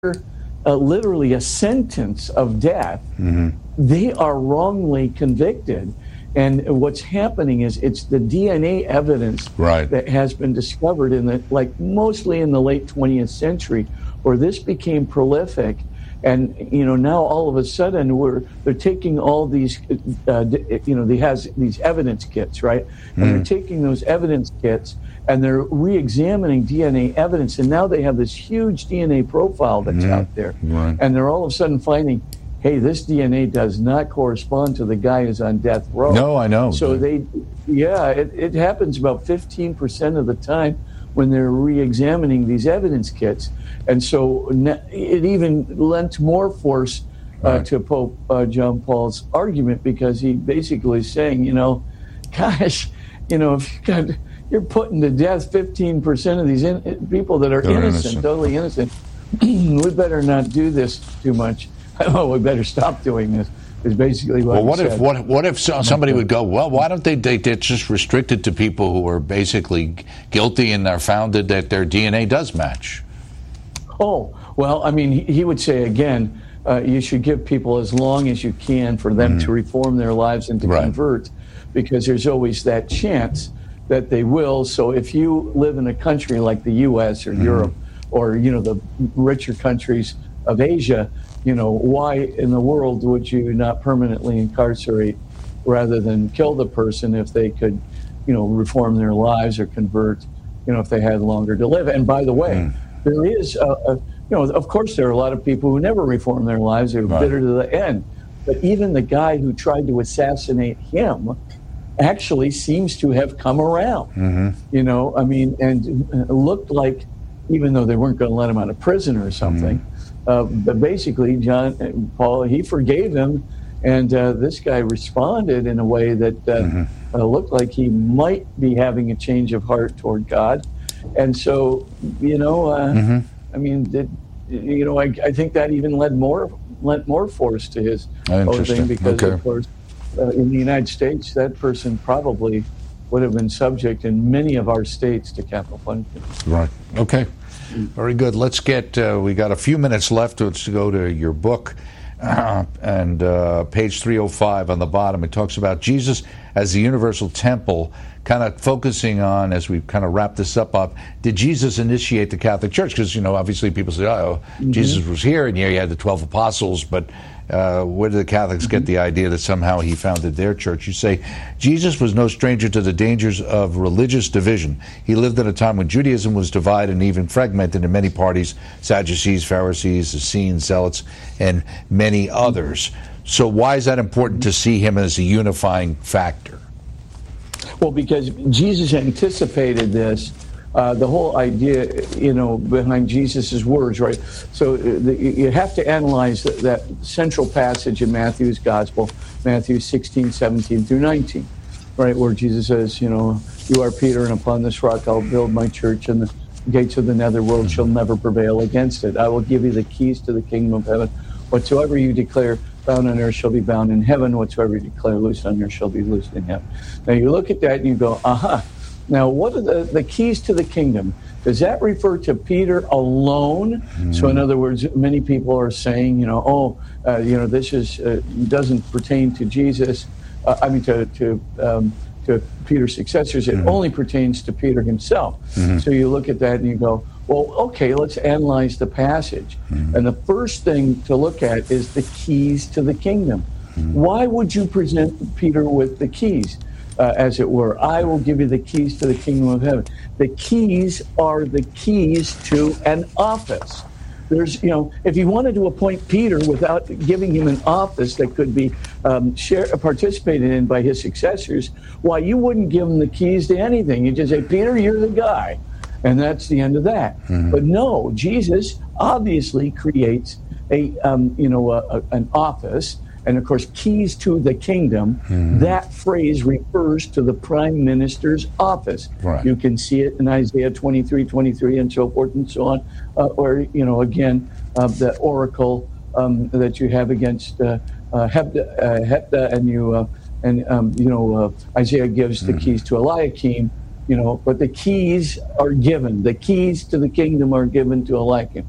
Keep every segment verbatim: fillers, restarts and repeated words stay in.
uh, literally a sentence of death, mm-hmm. they are wrongly convicted. And what's happening is it's the D N A evidence right. that has been discovered in the, like mostly in the late twentieth century, where this became prolific. And, you know, now all of a sudden we're, they're taking all these, uh, you know, they has these evidence kits, right? And mm. they're taking those evidence kits and they're re-examining D N A evidence. And now they have this huge D N A profile that's mm. out there. Right. And they're all of a sudden finding, hey, this D N A does not correspond to the guy who's on death row. No, I know. So they, yeah, it, it happens about fifteen percent of the time when they're re-examining these evidence kits. And so it even lent more force uh, right. to Pope uh, John Paul's argument, because he basically is saying, you know, gosh, you know, if you got, you're putting to death fifteen percent of these in, people that are innocent, innocent, totally innocent, we better not do this too much. Oh, we better stop doing this. Is basically what. Well, what if said. what what if somebody would go, well, why don't they? They they just restrict it to people who are basically guilty and are founded that their D N A does match. Oh, well, I mean, he, he would say again, uh, you should give people as long as you can for them mm. to reform their lives and to right. convert, because there's always that chance that they will. So if you live in a country like the U S or mm. Europe, or you know the richer countries of Asia, you know, why in the world would you not permanently incarcerate rather than kill the person if they could, you know, reform their lives or convert, you know, if they had longer to live? And by the way, mm. there is, a, a, you know, of course there are a lot of people who never reform their lives, they're right. bitter to the end. But even the guy who tried to assassinate him actually seems to have come around, mm-hmm. you know, I mean, and it looked like, even though they weren't going to let him out of prison or something, mm-hmm. Uh, but basically, John Paul, he forgave him, and uh, this guy responded in a way that uh, mm-hmm. uh, looked like he might be having a change of heart toward God. And so, you know, uh, mm-hmm. I mean, did, you know, I, I think that even led more lent more force to his whole thing, because, okay. of course, uh, in the United States, that person probably would have been subject in many of our states to capital punishment. Right. Okay. Very good. Let's get, uh, we got a few minutes left. Let's go to your book. Uh, and uh, page three oh five on the bottom, it talks about Jesus as the universal temple, kind of focusing on, as we kind of wrap this up, up, did Jesus initiate the Catholic Church? Because, you know, obviously people say, oh, mm-hmm. Jesus was here, and here you had the twelve apostles, but uh, where did the Catholics mm-hmm. get the idea that somehow he founded their church? You say, Jesus was no stranger to the dangers of religious division. He lived at a time when Judaism was divided and even fragmented into many parties, Sadducees, Pharisees, Essenes, Zealots, and many others. So why is that important to see him as a unifying factor? Well, because Jesus anticipated this, uh, the whole idea, you know, behind Jesus's words, right? So the, you have to analyze that, that central passage in Matthew's Gospel, Matthew sixteen, seventeen through nineteen, right, where Jesus says, you know, you are Peter, and upon this rock I'll build my church, and the gates of the netherworld shall never prevail against it. I will give you the keys to the kingdom of heaven. Whatsoever you declare bound on earth shall be bound in heaven. Whatsoever you declare loose on earth shall be loosed in heaven. Now you look at that and you go, aha. Now what are the, the keys to the kingdom? Does that refer to Peter alone? Mm-hmm. So in other words, many people are saying, you know, oh, uh, you know, this is uh, doesn't pertain to Jesus. Uh, I mean, to to um, to Peter's successors. It mm-hmm. only pertains to Peter himself. Mm-hmm. So you look at that and you go, well, okay, let's analyze the passage. Mm-hmm. And the first thing to look at is the keys to the kingdom. Mm-hmm. Why would you present Peter with the keys, uh, as it were? I will give you the keys to the kingdom of heaven. The keys are the keys to an office. There's, you know, if you wanted to appoint Peter without giving him an office that could be um, share, participated in by his successors, why, you wouldn't give him the keys to anything. You just say, Peter, you're the guy. And that's the end of that. Mm-hmm. But no, Jesus obviously creates a, um, you know, a, a, an office, and of course, keys to the kingdom. Mm-hmm. That phrase refers to the prime minister's office. Right. You can see it in Isaiah twenty-three, twenty-three, and so forth and so on. Uh, or, you know, again, uh, the oracle um, that you have against uh, uh, Hepta, uh, Hepta, and you, uh, and um, you know, uh, Isaiah gives the mm-hmm. keys to Eliakim. You know, but the keys are given. The keys to the kingdom are given to Eliakim.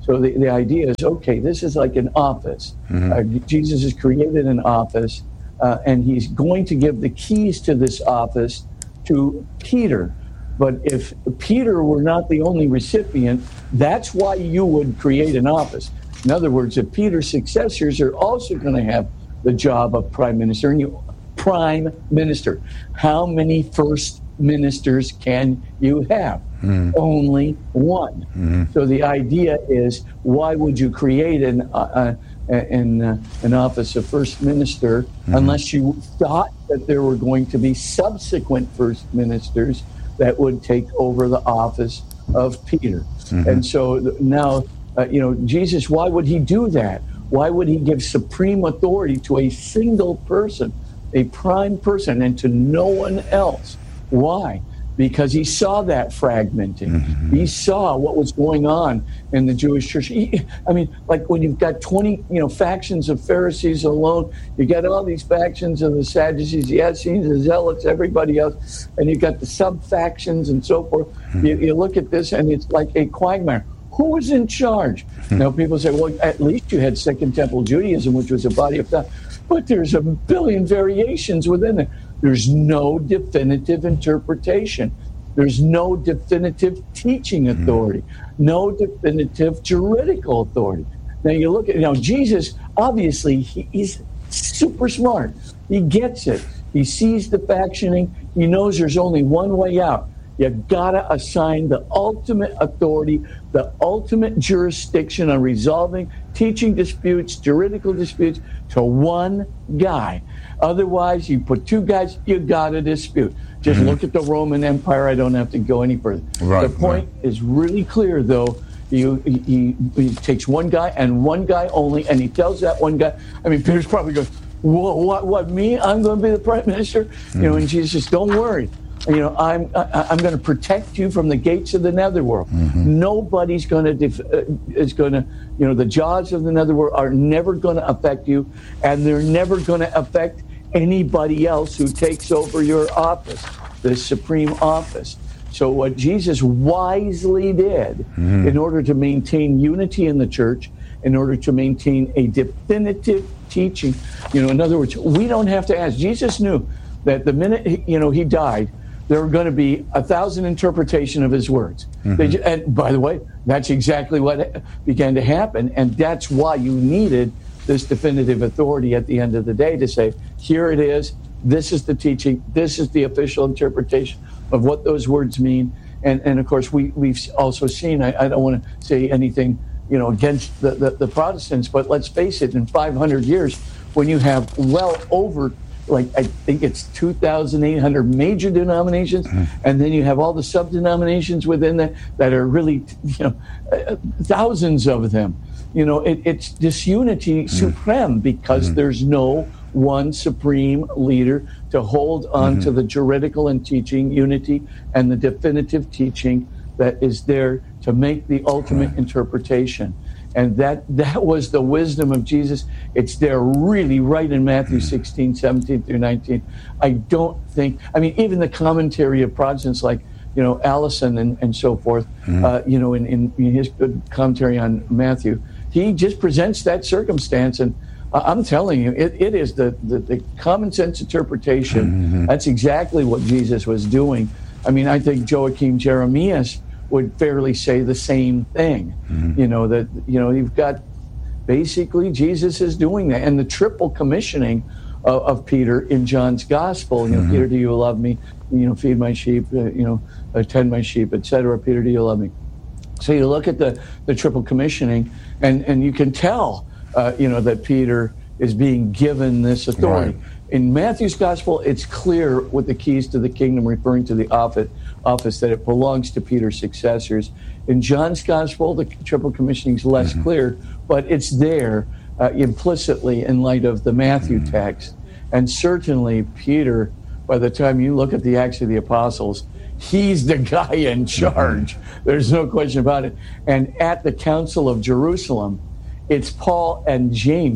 So the, the idea is, okay, this is like an office. Mm-hmm. Uh, Jesus has created an office, uh, and he's going to give the keys to this office to Peter. But if Peter were not the only recipient, that's why you would create an office. In other words, if Peter's successors are also going to have the job of prime minister, and you prime minister, how many first ministers can you have? Mm. Only one. Mm. So the idea is, why would you create an uh, an, uh, an office of first minister mm. unless you thought that there were going to be subsequent first ministers that would take over the office of Peter? Mm-hmm. And so now, uh, you know, Jesus, why would he do that? Why would he give supreme authority to a single person, a prime person, and to no one else? Why? Because he saw that fragmenting. Mm-hmm. He saw what was going on in the Jewish church. He, I mean, like when you've got twenty, you know, factions of Pharisees alone, you got all these factions of the Sadducees, the Essenes, the Zealots, everybody else, and you've got the sub-factions and so forth. Mm-hmm. You, you look at this, and it's like a quagmire. Who was in charge? Mm-hmm. Now, people say, well, at least you had Second Temple Judaism, which was a body of thought. But there's a billion variations within it. There's no definitive interpretation. There's no definitive teaching authority, no definitive juridical authority. Now you look at, you know, Jesus, obviously he, he's super smart. He gets it. He sees the factioning. He knows there's only one way out. You gotta assign the ultimate authority, the ultimate jurisdiction on resolving teaching disputes, juridical disputes, to one guy. Otherwise, you put two guys, you got a dispute. Just mm-hmm. look at the Roman Empire. I don't have to go any further. Right, the point right. is really clear, though. You, he, he takes one guy and one guy only, and he tells that one guy. I mean, Peter's probably going, "What? What? What? Me? I'm going to be the prime minister?" Mm-hmm. You know, and Jesus says, "Don't worry. You know, I'm I, I'm going to protect you from the gates of the netherworld. Mm-hmm. Nobody's going to def- uh, is going to, you know, the jaws of the netherworld are never going to affect you, and they're never going to affect anybody else who takes over your office, the supreme office." So what Jesus wisely did mm-hmm. in order to maintain unity in the church, in order to maintain a definitive teaching, you know, in other words, we don't have to ask. Jesus knew that the minute he, you know he died, there were going to be a thousand interpretation of his words. Mm-hmm. They, and by the way, that's exactly what began to happen, and that's why you needed this definitive authority at the end of the day to say, here it is, this is the teaching, this is the official interpretation of what those words mean. And and of course, we, we've also seen, I, I don't want to say anything, you know, against the, the, the Protestants, but let's face it, in five hundred years, when you have well over, like I think it's two thousand eight hundred major denominations, mm-hmm. and then you have all the sub-denominations within that that are really, you know, uh, thousands of them. You know, it, it's disunity mm-hmm. supreme because mm-hmm. there's no one supreme leader to hold on mm-hmm. to the juridical and teaching unity and the definitive teaching that is there to make the ultimate right. interpretation. And that that was the wisdom of Jesus. It's there really right in Matthew sixteen, seventeen through nineteen. I don't think, I mean, even the commentary of Protestants like, you know, Allison and, and so forth, mm-hmm. uh, you know, in, in, in his good commentary on Matthew, he just presents that circumstance. And uh, I'm telling you, it, it is the, the, the common sense interpretation. Mm-hmm. That's exactly what Jesus was doing. I mean, I think Joachim Jeremias would fairly say the same thing. Mm-hmm. You know, that, you know, you've got basically Jesus is doing that. And the triple commissioning of, of Peter in John's gospel, you know, mm-hmm. Peter, do you love me? You know, feed my sheep, uh, you know, attend my sheep, et cetera. Peter, do you love me? So you look at the, the triple commissioning, and, and you can tell, uh, you know, that Peter is being given this authority. Right. In Matthew's gospel, it's clear with the keys to the kingdom referring to the office, office that it belongs to Peter's successors. In John's gospel, the triple commissioning is less mm-hmm. clear, but it's there uh, implicitly in light of the Matthew mm-hmm. text. And certainly Peter, by the time you look at the Acts of the Apostles, he's the guy in charge. Mm-hmm. There's no question about it. And at the Council of Jerusalem, it's Paul and James, right?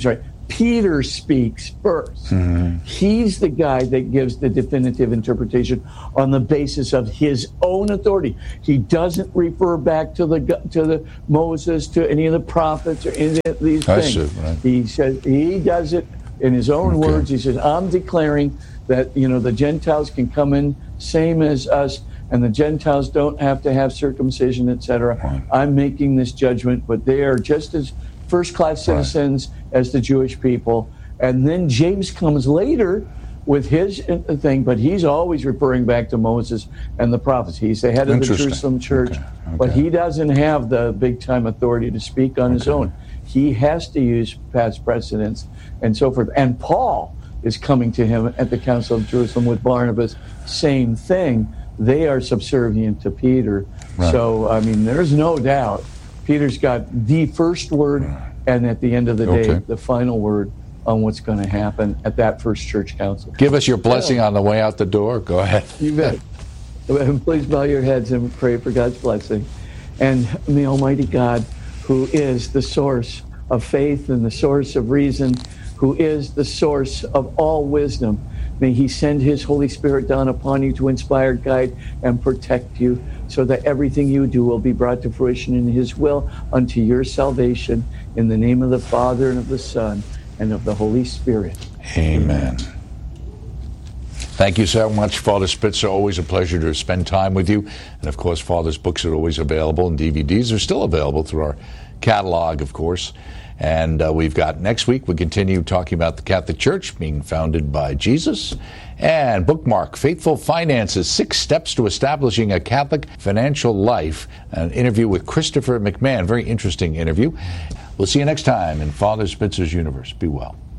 Peter speaks first. Mm-hmm. He's the guy that gives the definitive interpretation on the basis of his own authority. He doesn't refer back to the to the Moses, to any of the prophets, or any of these I things. see, right. He says he does it in his own Okay. words. He says, "I'm declaring that you know the Gentiles can come in same as us, and the Gentiles don't have to have circumcision, et cetera. Right. I'm making this judgment, but they are just as first-class citizens right. as the Jewish people." And then James comes later with his thing, but he's always referring back to Moses and the prophets. He's the head of the Jerusalem church, okay. Okay. but he doesn't have the big-time authority to speak on okay. his own. He has to use past precedents and so forth. And Paul is coming to him at the Council of Jerusalem with Barnabas, same thing. They are subservient to Peter. Right. So, I mean, there's no doubt Peter's got the first word, and at the end of the day, okay. the final word on what's going to happen at that first church council. Give us your blessing on the way out the door. Go ahead. You bet. Please bow your heads and pray for God's blessing. And may Almighty God, who is the source of faith and the source of reason, who is the source of all wisdom, may he send his Holy Spirit down upon you to inspire, guide, and protect you, so that everything you do will be brought to fruition in his will unto your salvation. In the name of the Father, and of the Son, and of the Holy Spirit. Amen. Thank you so much, Father Spitzer. Always a pleasure to spend time with you. And of course, Father's books are always available, and D V Ds are still available through our catalog, of course. And uh, we've got next week, we continue talking about the Catholic Church being founded by Jesus. And bookmark, Faithful Finances, Six Steps to Establishing a Catholic Financial Life. An interview with Christopher McMahon. Very interesting interview. We'll see you next time in Father Spitzer's Universe. Be well.